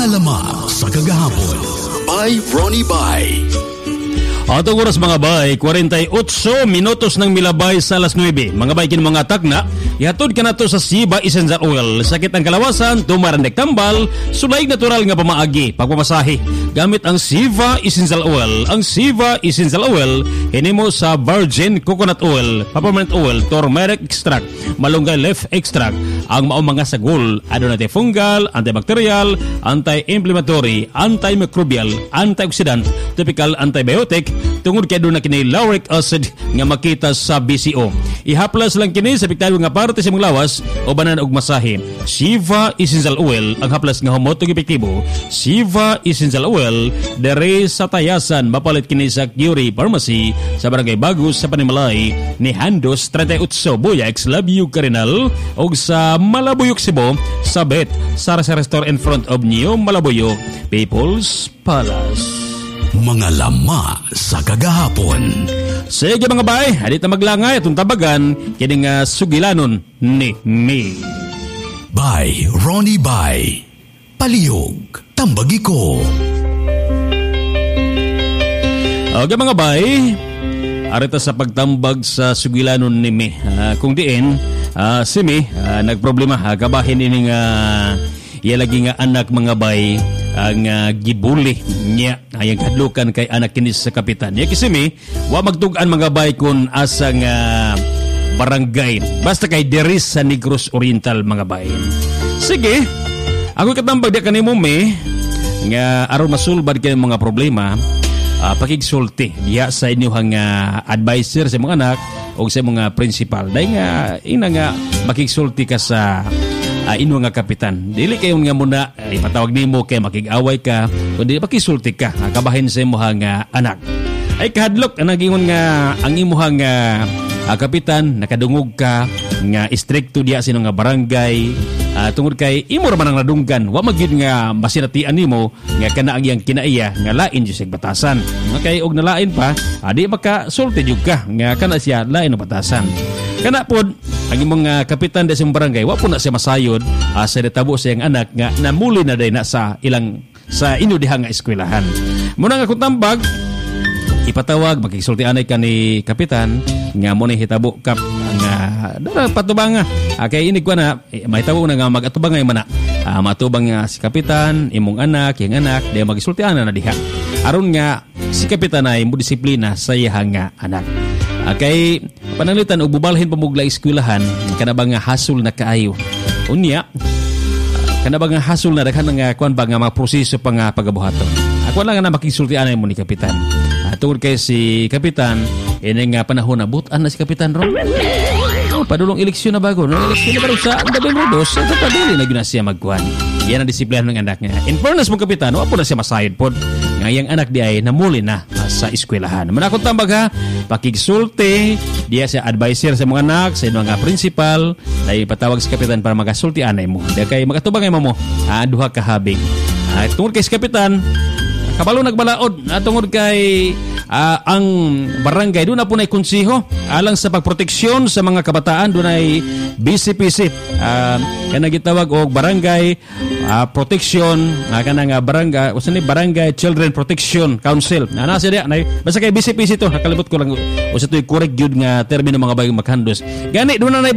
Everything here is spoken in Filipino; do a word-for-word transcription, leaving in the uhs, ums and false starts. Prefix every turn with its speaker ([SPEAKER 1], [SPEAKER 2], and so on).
[SPEAKER 1] Mga lamang sa kagahapon by Ronnie Bay.
[SPEAKER 2] Atong oras mga bay, forty-eight minutos ng milabay sa alas nuwebe. Mga bay, kin mga atak na, ihatod ka na to sa Siva Essential Oil. Sakit ang kalawasan, tumarandek tambal, sulay natural nga pamaagi, pagpamasahe. Gamit ang Siva Essential Oil. Ang Siva Essential Oil, hinimo sa virgin coconut oil, peppermint oil, turmeric extract, malunggay leaf extract. Ang maong mga sagol, ano natin fungal, antibacterial, anti-inflammatory, antimicrobial, antioxidant, typical antibiotic, tungod kay doon na kini lauric acid nga makita sa B C O. Ihaplas lang kini sa piktado nga parte sa mong lawas o banan og masahe. Siva Essential Oil ang haplas nga humotong epektibo. Siva Essential Oil dere sa Tayasan, mapalit kini sa Curie Pharmacy sa Barangay Bagus sa Panimalay ni Handos thirty-eight Buyax, Labuyog Carinal og sa Malabuyog Cebu sa Bet Sara sa restaurant in front of Neo Malabuyog People's Palace.
[SPEAKER 1] Mga lama sa kagahapon.
[SPEAKER 2] Sige mga bay, hadit na maglangay atong tabagan kining uh, sugilanon ni me.
[SPEAKER 1] By Ronnie Bay. Palihog, tambagi ko.
[SPEAKER 2] Okay mga bay, arita sa pagtambag sa sugilanon ni me. Uh, kung diin, uh, si me, uh, nagproblema, uh, kabahin ining uh, iya lagi nga anak mga bay ang uh, gibuli niya ayang hadlukan kay anak kinis sa kapitan. Ya kisimi, wa magtugan mga bay kun asa nga barangay. Basta kay Deris sa Negros Oriental mga bay. Sige, ako katambag di kanimo me nga aron masulbad kay mga problema, uh, pakigsulti diya sa inyo hang uh, advisor sa mga anak o sa mga principal. Dahil nga ina nga makigsulti ka sa Uh, ino nga kapitan. Dili kayo nga muna ay patawag nimo kay makig-away ka kundi pakisulti ka, uh, kabahin sa imong uh, anak. Ay kahadlok ang nagingon nga ang imong uh, uh, kapitan nakadungog ka nga istrikto diya sino nga barangay uh, tungod kay imo ra man ang nadunggan wa magyud nga masinatian nimo nga kana ang iyang kinaiya nga lain jud sa batasan. Okay, og nalain pa adi uh, makasulti jud ka nga kana siya lain ng batasan. Kana pod ang imong uh, kapitan sa barangay wa po na siya masayod uh, sa detabo sa iyang anak nga namuli na day na sa ilang sa inyo diha nga eskwelahan. Muna nga kung tambag ipatawag magkisulti anay ka ni kapitan nga mo ni hitabo kap nga dara patubanga uh, kay inig ko na eh, mahitabo na nga magatubang ngay mana uh, matubang nga si kapitan imong anak yang anak day magkisulti ana na diha aron nga si kapitan ay mo disiplina sa iyang nga anak. Okay, pananglitan og bubalhin pamugla eskwelahan kanabang nga hasol na kaayo. Unya, kanabang nga hasol na daghan nga kuan ba nga mga proseso pa nga pagabuhaton. Ako lang na makisulti anay mo ni kapitan. Uh, tungod kay si kapitan ini nga panahon na butan na si kapitan ron. Oh, padulong eleksyon na bago. No eleksyon na bago sa November two, ito padili na gyud siya magkuan. Yan ang disiplina ng anak niya. In fairness mo kapitan, wa po na siya masayod pod. Nga yang anak di ay namuli na uh, sa eskwelahan. Manakot tambag ha, pakigsulti, diya sa advisor sa mga anak, sa mga principal, na ipatawag sa kapitan para magasulti anay mo. Dahil kay magatubang ay mo, uh, duha kahabig. Uh, tungod kay sa kapitan, kabalo nagbalaod, uh, tungod kay uh, ang barangay, doon na po na konsiho, alang sa pagproteksyon sa mga kabataan, doon ay B C P C. Uh, kaya nagitawag o barangay uh, protection, uh, kaya nga barangay, usan ni barangay Children Protection Council. Na nasa diya, na, basta kay B C P C to, nakalibot ko lang, o sa ito'y correct yun nga termino mga bagay maghandos. Gani, doon na